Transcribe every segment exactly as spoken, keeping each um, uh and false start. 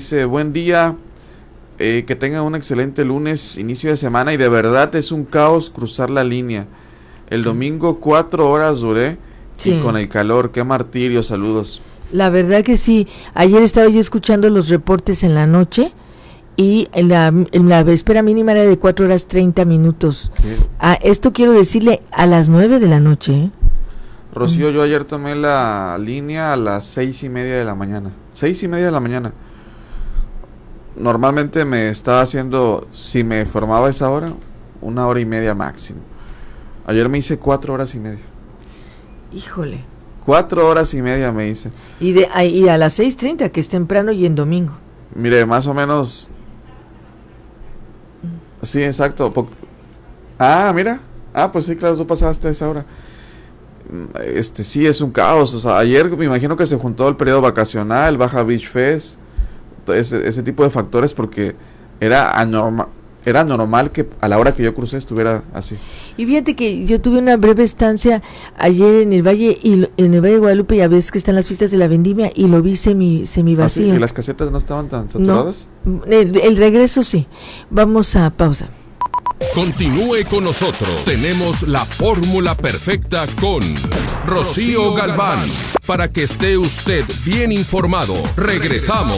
dice, buen día, eh, que tengan un excelente lunes, inicio de semana, y de verdad es un caos cruzar la línea. El sí. domingo cuatro horas duré, sí. y con el calor, qué martirio, saludos. La verdad que sí, ayer estaba yo escuchando los reportes en la noche, y en la, en la espera mínima era de cuatro horas treinta minutos. Ah, esto quiero decirle a las nueve de la noche, ¿eh? Rocío, yo ayer tomé la línea a las seis y media de la mañana. Seis y media de la mañana. Normalmente me estaba haciendo, si me formaba esa hora, una hora y media máximo. Ayer me hice cuatro horas y media. Híjole. Cuatro horas y media me hice. Y, de, y a las seis treinta, que es temprano y en domingo. Mire, más o menos. Sí, exacto. Po- ah, mira. Ah, pues sí, claro, tú pasaste a esa hora. Este sí es un caos, o sea, ayer me imagino que se juntó el periodo vacacional, Baja Beach Fest, ese, ese tipo de factores, porque era anormal, era normal que a la hora que yo crucé estuviera así. Y fíjate que yo tuve una breve estancia ayer en el Valle, y lo, en el Valle de Guadalupe, ya ves que están las fiestas de la vendimia, y lo vi semi, semi vacío. ¿Ah, sí? ¿Y las casetas no estaban tan saturadas? No, el, el regreso sí. Vamos a pausa. Continúe con nosotros. Tenemos la fórmula perfecta con Rocío Galván, para que esté usted bien informado. Regresamos.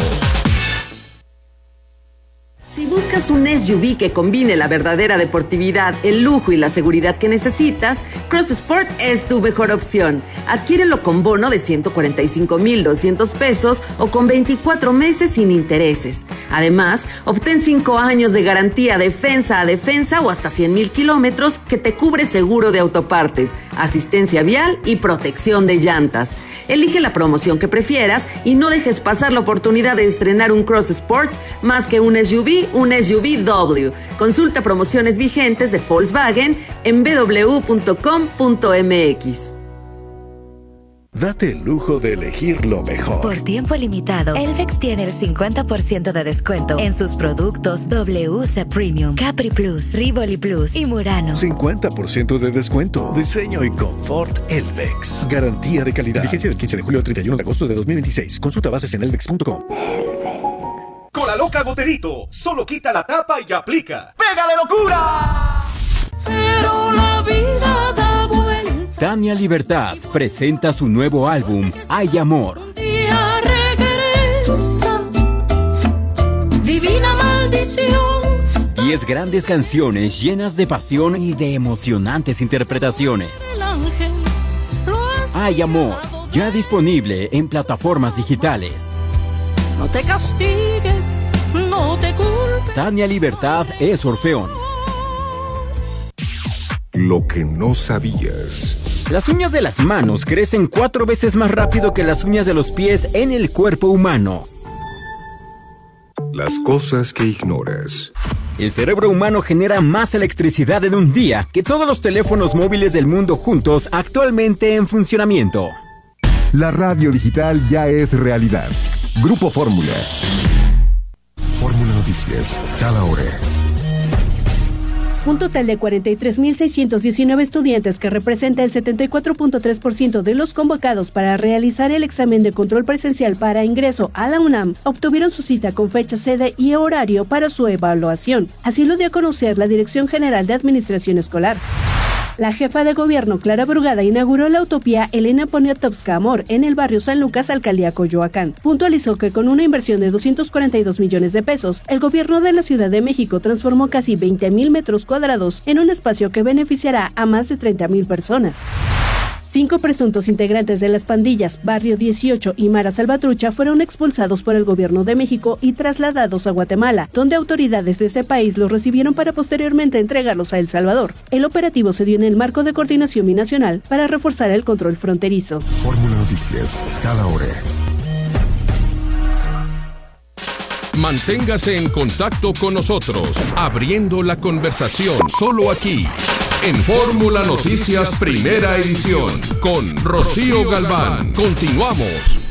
Si buscas un S U V que combine la verdadera deportividad, el lujo y la seguridad que necesitas, Cross Sport es tu mejor opción. Adquiérelo con bono de ciento cuarenta y cinco mil doscientos pesos o con veinticuatro meses sin intereses. Además, obtén cinco años de garantía defensa a defensa o hasta cien mil kilómetros que te cubre seguro de autopartes, asistencia vial y protección de llantas. Elige la promoción que prefieras y no dejes pasar la oportunidad de estrenar un Cross Sport más que un S U V, un S U V W. Consulta promociones vigentes de Volkswagen en b w punto com punto m x. Date el lujo de elegir lo mejor. Por tiempo limitado, Elvex tiene el cincuenta por ciento de descuento en sus productos W C Premium, Capri Plus, Rivoli Plus y Murano. cincuenta por ciento de descuento. Diseño y confort Elvex. Garantía de calidad. Vigencia del quince de julio al treinta y uno de agosto de dos mil veintiséis. Consulta bases en elvex punto com. Con la loca Goterito, solo quita la tapa y aplica. ¡Pega de locura! Pero la vida da vuelta. Tania Libertad presenta su nuevo álbum, Hay Amor. Un día regresa, divina maldición. Diez grandes canciones llenas de pasión y de emocionantes interpretaciones. El ángel lo has Hay Amor, ya disponible en plataformas digitales. No te castigues, no te culpes. Tania Libertad es Orfeón. Lo que no sabías. Las uñas de las manos crecen cuatro veces más rápido que las uñas de los pies en el cuerpo humano. Las cosas que ignoras. El cerebro humano genera más electricidad en un día que todos los teléfonos móviles del mundo juntos actualmente en funcionamiento. La radio digital ya es realidad. Grupo Fórmula. Fórmula Noticias, cada hora. Un total de cuarenta y tres mil seiscientos diecinueve estudiantes, que representa el setenta y cuatro punto tres por ciento de los convocados para realizar el examen de control presencial para ingreso a la UNAM, obtuvieron su cita con fecha, sede y horario para su evaluación. Así lo dio a conocer la Dirección General de Administración Escolar. La jefa de gobierno, Clara Brugada, inauguró la utopía Elena Poniatowska Amor en el barrio San Lucas, alcaldía Coyoacán. Puntualizó que con una inversión de doscientos cuarenta y dos millones de pesos, el gobierno de la Ciudad de México transformó casi veinte mil metros cuadrados en un espacio que beneficiará a más de treinta mil personas. Cinco presuntos integrantes de las pandillas Barrio dieciocho y Mara Salvatrucha fueron expulsados por el gobierno de México y trasladados a Guatemala, donde autoridades de ese país los recibieron para posteriormente entregarlos a El Salvador. El operativo se dio en el marco de coordinación binacional para reforzar el control fronterizo. Fórmula Noticias, cada hora. Manténgase en contacto con nosotros, abriendo la conversación solo aquí, en Fórmula Noticias Primera Edición, con Rocío Galván. Continuamos.